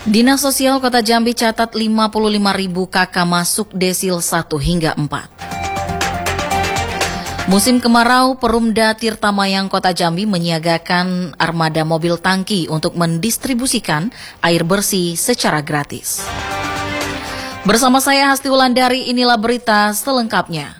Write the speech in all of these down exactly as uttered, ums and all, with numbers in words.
Dinas Sosial Kota Jambi catat lima puluh lima ribu kakak masuk desil satu hingga empat. Musim kemarau, Perumda Tirtamayang Kota Jambi menyiagakan armada mobil tangki untuk mendistribusikan air bersih secara gratis. Bersama saya Hasti Wulandari, inilah berita selengkapnya.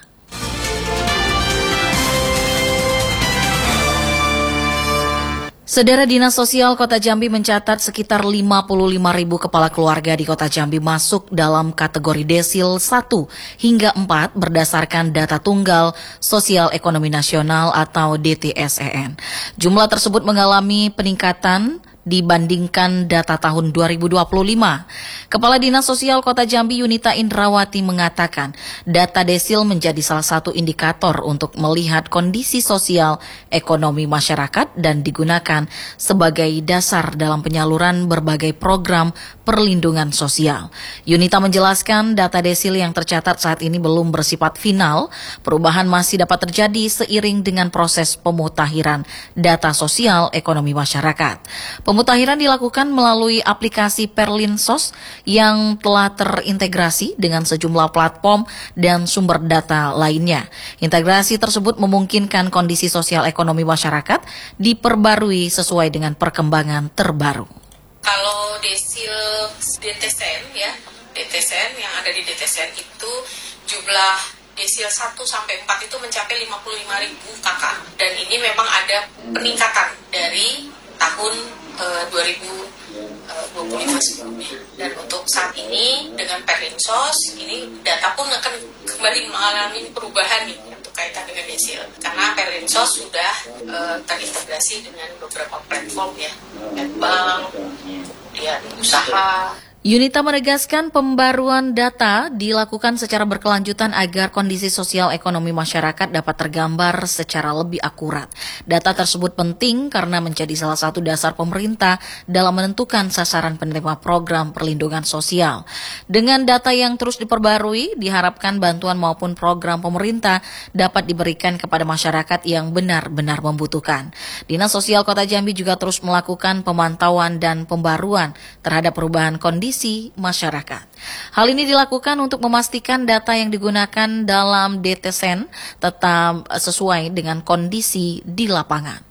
Saudara, Dinas Sosial Kota Jambi mencatat sekitar lima puluh lima ribu kepala keluarga di Kota Jambi masuk dalam kategori desil satu hingga empat berdasarkan data tunggal Sosial Ekonomi Nasional atau D T S E N. Jumlah tersebut mengalami peningkatan dibandingkan data tahun dua ribu dua puluh lima. Kepala Dinas Sosial Kota Jambi Yunita Indrawati mengatakan, data desil menjadi salah satu indikator untuk melihat kondisi sosial ekonomi masyarakat dan digunakan sebagai dasar dalam penyaluran berbagai program perlindungan sosial. Yunita menjelaskan data desil yang tercatat saat ini belum bersifat final, perubahan masih dapat terjadi seiring dengan proses pemutakhiran data sosial ekonomi masyarakat. Pemutakhiran dilakukan melalui aplikasi Perlinsos yang telah terintegrasi dengan sejumlah platform dan sumber data lainnya. Integrasi tersebut memungkinkan kondisi sosial ekonomi masyarakat diperbarui sesuai dengan perkembangan terbaru. Kalau desil D T S E N ya, D T S E N yang ada di D T S E N itu jumlah desil satu sampai empat itu mencapai lima puluh lima ribu kakak. Dan ini memang ada peningkatan dari tahun dua ribu dua puluh lima sebelumnya. Dan untuk saat ini dengan Perlinsos ini data pun akan kembali mengalami perubahan nih untuk kaitan dengan desil, karena Perlinsos sudah uh, terintegrasi dengan beberapa platform ya, bank, kemudian usaha. Yunita menegaskan pembaruan data dilakukan secara berkelanjutan agar kondisi sosial ekonomi masyarakat dapat tergambar secara lebih akurat. Data tersebut penting karena menjadi salah satu dasar pemerintah dalam menentukan sasaran penerima program perlindungan sosial. Dengan data yang terus diperbarui, diharapkan bantuan maupun program pemerintah dapat diberikan kepada masyarakat yang benar-benar membutuhkan. Dinas Sosial Kota Jambi juga terus melakukan pemantauan dan pembaruan terhadap perubahan kondisi masyarakat. Hal ini dilakukan untuk memastikan data yang digunakan dalam D T S E N tetap sesuai dengan kondisi di lapangan.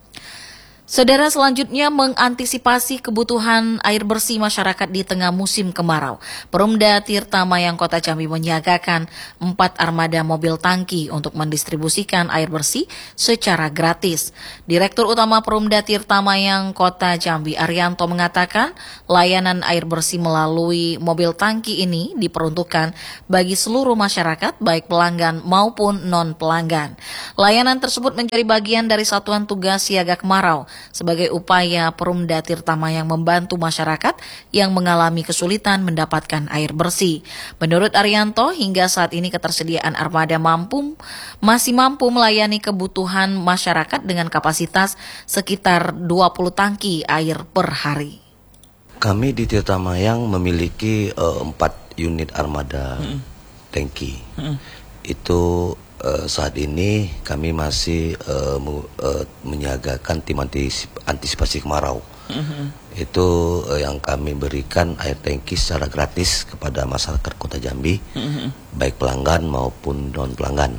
Saudara, selanjutnya mengantisipasi kebutuhan air bersih masyarakat di tengah musim kemarau. Perumda Tirtamayang Kota Jambi menyiagakan empat armada mobil tangki untuk mendistribusikan air bersih secara gratis. Direktur Utama Perumda Tirtamayang Kota Jambi Arianto mengatakan layanan air bersih melalui mobil tangki ini diperuntukkan bagi seluruh masyarakat baik pelanggan maupun non-pelanggan. Layanan tersebut menjadi bagian dari Satuan Tugas Siaga Kemarau sebagai upaya Perumda Tirtamayang membantu masyarakat yang mengalami kesulitan mendapatkan air bersih. Menurut Arianto, hingga saat ini ketersediaan armada mampu masih mampu melayani kebutuhan masyarakat dengan kapasitas sekitar dua puluh tangki air per hari. Kami di Tirtamayang memiliki uh, empat unit armada hmm. tangki. Hmm. Itu Uh, saat ini kami masih uh, mu, uh, menyiagakan tim antisip, antisipasi kemarau. Mm-hmm. Itu uh, yang kami berikan air tangki secara gratis kepada masyarakat Kota Jambi, mm-hmm. baik pelanggan maupun non pelanggan.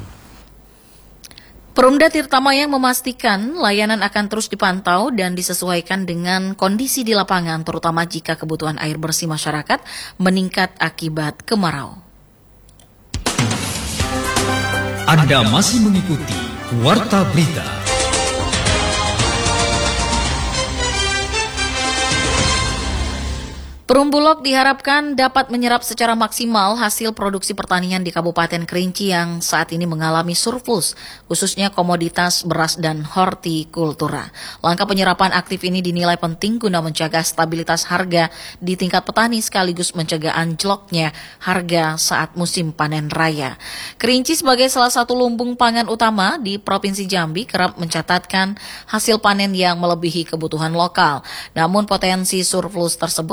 Perumda Tirtamayang memastikan layanan akan terus dipantau dan disesuaikan dengan kondisi di lapangan, terutama jika kebutuhan air bersih masyarakat meningkat akibat kemarau. Anda masih mengikuti Warta Berita. Perumbulok diharapkan dapat menyerap secara maksimal hasil produksi pertanian di Kabupaten Kerinci yang saat ini mengalami surplus, khususnya komoditas beras dan hortikultura. Langkah penyerapan aktif ini dinilai penting guna menjaga stabilitas harga di tingkat petani sekaligus mencegah anjloknya harga saat musim panen raya. Kerinci sebagai salah satu lumbung pangan utama di Provinsi Jambi kerap mencatatkan hasil panen yang melebihi kebutuhan lokal. Namun potensi surplus tersebut sering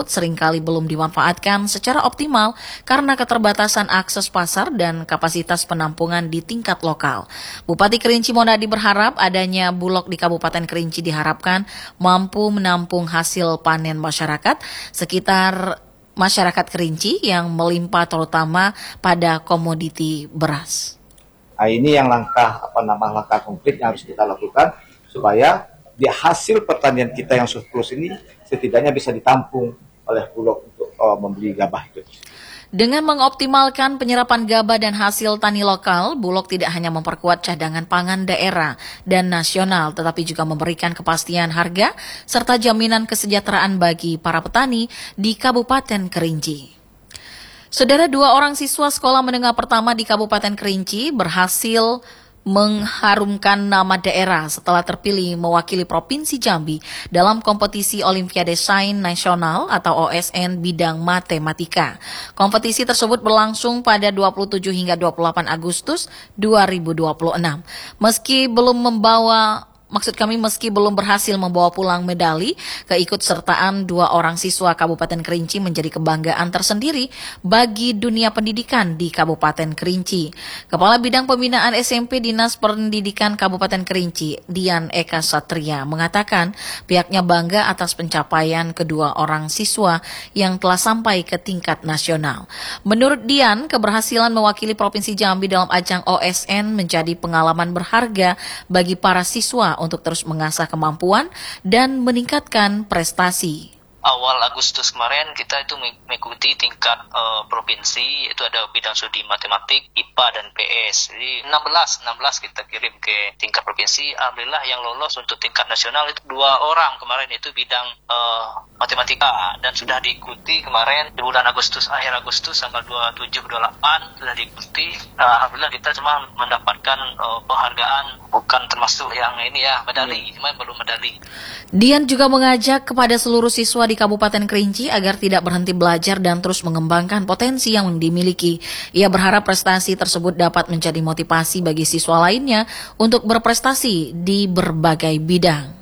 seringkali belum dimanfaatkan secara optimal karena keterbatasan akses pasar dan kapasitas penampungan di tingkat lokal. Bupati Kerinci Mondadi berharap adanya Bulog di Kabupaten Kerinci diharapkan mampu menampung hasil panen masyarakat sekitar masyarakat Kerinci yang melimpah terutama pada komoditi beras. Nah, ini yang langkah apa nama langkah konkret yang harus kita lakukan supaya di hasil pertanian kita yang surplus ini setidaknya bisa ditampung oleh Bulog untuk uh, membeli gabah itu. Dengan mengoptimalkan penyerapan gabah dan hasil tani lokal, Bulog tidak hanya memperkuat cadangan pangan daerah dan nasional, tetapi juga memberikan kepastian harga serta jaminan kesejahteraan bagi para petani di Kabupaten Kerinci. Saudara, dua orang siswa sekolah menengah pertama di Kabupaten Kerinci berhasil mengharumkan nama daerah setelah terpilih mewakili Provinsi Jambi dalam kompetisi Olimpiade Sains Nasional atau O S N bidang matematika. Kompetisi tersebut berlangsung pada dua puluh tujuh hingga dua puluh delapan Agustus dua ribu dua puluh enam. Meski belum membawa Maksud kami meski belum berhasil membawa pulang medali, keikutsertaan dua orang siswa Kabupaten Kerinci menjadi kebanggaan tersendiri bagi dunia pendidikan di Kabupaten Kerinci. Kepala Bidang Pembinaan S M P Dinas Pendidikan Kabupaten Kerinci, Dian Eka Satria, mengatakan pihaknya bangga atas pencapaian kedua orang siswa yang telah sampai ke tingkat nasional. Menurut Dian, keberhasilan mewakili Provinsi Jambi dalam ajang O S N menjadi pengalaman berharga bagi para siswa untuk terus mengasah kemampuan dan meningkatkan prestasi. Awal Agustus kemarin kita itu mengikuti tingkat uh, provinsi, itu ada bidang studi matematik, I P A dan P S. Jadi enam belas kita kirim ke tingkat provinsi. Alhamdulillah yang lolos untuk tingkat nasional itu dua orang kemarin, itu bidang uh, matematika, dan sudah diikuti kemarin di bulan Agustus, akhir Agustus tanggal dua puluh tujuh dua puluh delapan sudah diikuti. Uh, Alhamdulillah kita cuma mendapatkan uh, penghargaan, bukan termasuk yang ini ya medali, cuma belum medali. Dian juga mengajak kepada seluruh siswa di Kabupaten Kerinci agar tidak berhenti belajar dan terus mengembangkan potensi yang dimiliki. Ia berharap prestasi tersebut dapat menjadi motivasi bagi siswa lainnya untuk berprestasi di berbagai bidang.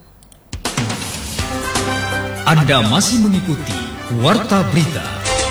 Anda masih mengikuti Warta Berita.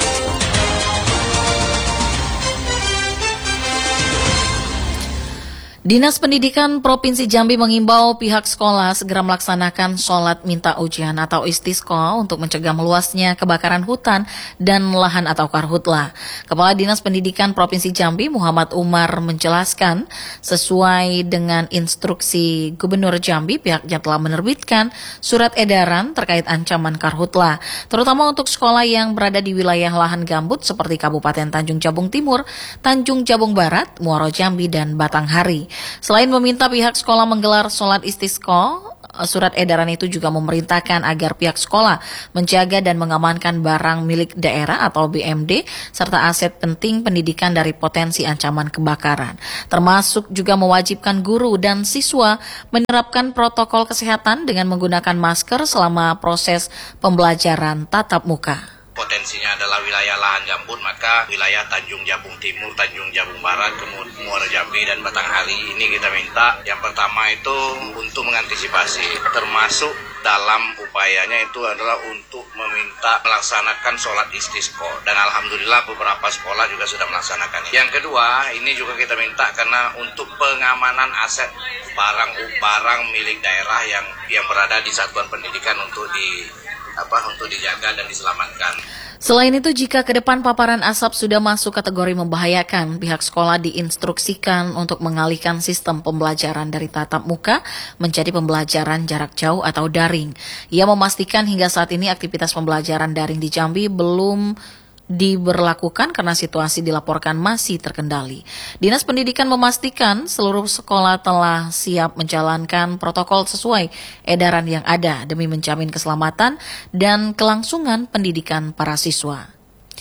Dinas Pendidikan Provinsi Jambi mengimbau pihak sekolah segera melaksanakan sholat minta ujian atau istisqa untuk mencegah meluasnya kebakaran hutan dan lahan atau karhutla. Kepala Dinas Pendidikan Provinsi Jambi Muhammad Umar menjelaskan, sesuai dengan instruksi Gubernur Jambi, pihaknya telah menerbitkan surat edaran terkait ancaman karhutla, terutama untuk sekolah yang berada di wilayah lahan gambut seperti Kabupaten Tanjung Jabung Timur, Tanjung Jabung Barat, Muaro Jambi, dan Batanghari. Selain meminta pihak sekolah menggelar sholat istisqa, surat edaran itu juga memerintahkan agar pihak sekolah menjaga dan mengamankan barang milik daerah atau B M D serta aset penting pendidikan dari potensi ancaman kebakaran. Termasuk juga mewajibkan guru dan siswa menerapkan protokol kesehatan dengan menggunakan masker selama proses pembelajaran tatap muka. Potensinya adalah wilayah lahan gambut, maka wilayah Tanjung Jabung Timur, Tanjung Jabung Barat, kemudian Muara Jambi dan Batanghari ini kita minta yang pertama itu untuk mengantisipasi, termasuk dalam upayanya itu adalah untuk meminta melaksanakan sholat istisqa, dan alhamdulillah beberapa sekolah juga sudah melaksanakan. Yang kedua, ini juga kita minta karena untuk pengamanan aset barang-barang milik daerah yang yang berada di satuan pendidikan untuk di apa untuk dijaga dan diselamatkan. Selain itu, jika ke depan paparan asap sudah masuk kategori membahayakan, pihak sekolah diinstruksikan untuk mengalihkan sistem pembelajaran dari tatap muka menjadi pembelajaran jarak jauh atau daring. Ia memastikan hingga saat ini aktivitas pembelajaran daring di Jambi belum diberlakukan karena situasi dilaporkan masih terkendali. Dinas Pendidikan memastikan seluruh sekolah telah siap menjalankan protokol sesuai edaran yang ada demi menjamin keselamatan dan kelangsungan pendidikan para siswa.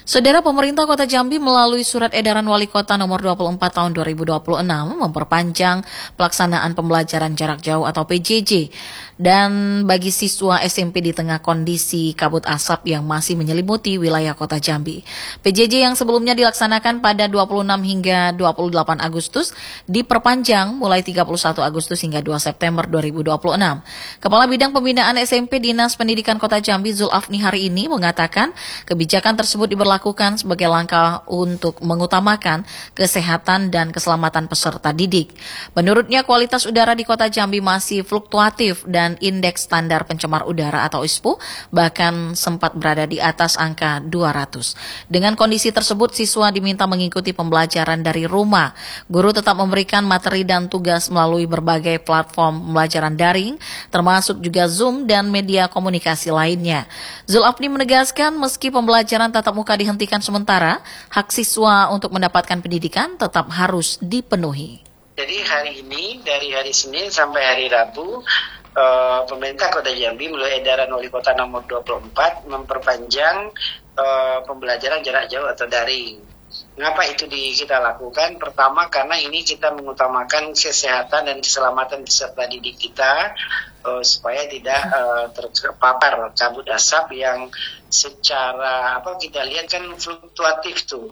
Saudara, pemerintah Kota Jambi melalui surat edaran Wali Kota nomor dua puluh empat tahun dua ribu dua puluh enam memperpanjang pelaksanaan pembelajaran jarak jauh atau P J J dan bagi siswa S M P di tengah kondisi kabut asap yang masih menyelimuti wilayah Kota Jambi. P J J yang sebelumnya dilaksanakan pada dua puluh enam hingga dua puluh delapan Agustus diperpanjang mulai tiga puluh satu Agustus hingga dua September dua ribu dua puluh enam. Kepala Bidang Pembinaan S M P Dinas Pendidikan Kota Jambi Zulafni hari ini mengatakan kebijakan tersebut diberlakukan lakukan sebagai langkah untuk mengutamakan kesehatan dan keselamatan peserta didik. Menurutnya kualitas udara di Kota Jambi masih fluktuatif dan indeks standar pencemar udara atau I S P U bahkan sempat berada di atas angka dua ratus. Dengan kondisi tersebut siswa diminta mengikuti pembelajaran dari rumah. Guru tetap memberikan materi dan tugas melalui berbagai platform pembelajaran daring termasuk juga Zoom dan media komunikasi lainnya. Zulafni menegaskan meski pembelajaran tatap muka dihentikan sementara, hak siswa untuk mendapatkan pendidikan tetap harus dipenuhi. Jadi hari ini, dari hari Senin sampai hari Rabu, uh, pemerintah Kota Jambi melalui edaran Wali Kota nomor dua puluh empat memperpanjang uh, pembelajaran jarak jauh atau daring. Mengapa itu di, kita lakukan? Pertama, karena ini kita mengutamakan kesehatan dan keselamatan peserta didik kita uh, supaya tidak uh, terpapar kabut asap yang secara apa kita lihat kan fluktuatif tuh.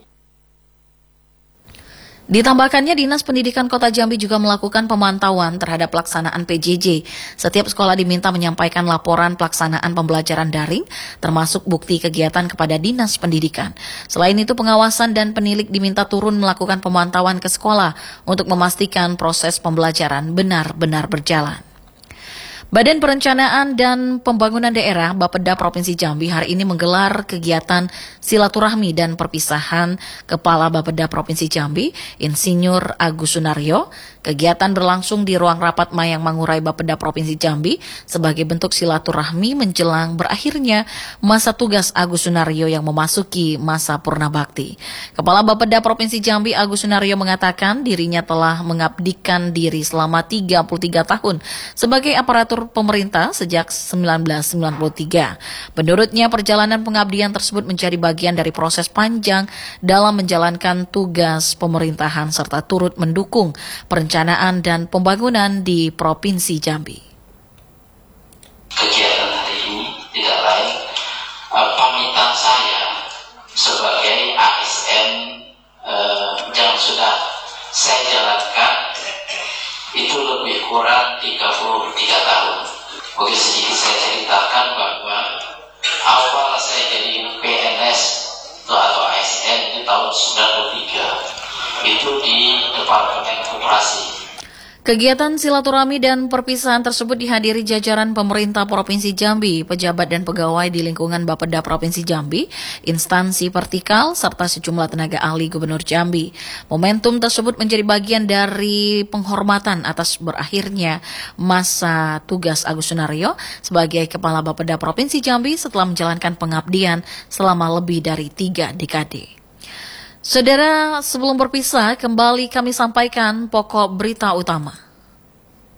Ditambahkannya, Dinas Pendidikan Kota Jambi juga melakukan pemantauan terhadap pelaksanaan P J J. Setiap sekolah diminta menyampaikan laporan pelaksanaan pembelajaran daring, termasuk bukti kegiatan kepada Dinas Pendidikan. Selain itu, pengawasan dan penilik diminta turun melakukan pemantauan ke sekolah untuk memastikan proses pembelajaran benar-benar berjalan. Badan Perencanaan dan Pembangunan Daerah Bapeda Provinsi Jambi hari ini menggelar kegiatan silaturahmi dan perpisahan Kepala Bapeda Provinsi Jambi, Insinyur Agus Sunaryo. Kegiatan berlangsung di ruang rapat Mayang Mangurai Bapeda Provinsi Jambi sebagai bentuk silaturahmi menjelang berakhirnya masa tugas Agus Sunaryo yang memasuki masa purna bakti. Kepala Bapeda Provinsi Jambi Agus Sunaryo mengatakan dirinya telah mengabdikan diri selama tiga puluh tiga tahun sebagai aparatur pemerintah sejak seribu sembilan ratus sembilan puluh tiga. Menurutnya, perjalanan pengabdian tersebut menjadi bagian dari proses panjang dalam menjalankan tugas pemerintahan serta turut mendukung perencanaan dan pembangunan di Provinsi Jambi. Kegiatan hari ini tidak lain uh, pamitan saya sebagai A S N uh, yang sudah saya jalankan itu lebih kurang tiga puluh tiga tahun. Oke, sedikit saya ceritakan bahwa awal saya jadi P N S atau A S N ini tahun sembilan puluh tiga, itu di Departemen Koperasi. Kegiatan silaturahmi dan perpisahan tersebut dihadiri jajaran pemerintah Provinsi Jambi, pejabat dan pegawai di lingkungan Bapeda Provinsi Jambi, instansi vertikal, serta sejumlah tenaga ahli Gubernur Jambi. Momentum tersebut menjadi bagian dari penghormatan atas berakhirnya masa tugas Agus Sunaryo sebagai Kepala Bapeda Provinsi Jambi setelah menjalankan pengabdian selama lebih dari tiga dekade. Saudara, sebelum berpisah, kembali kami sampaikan pokok berita utama.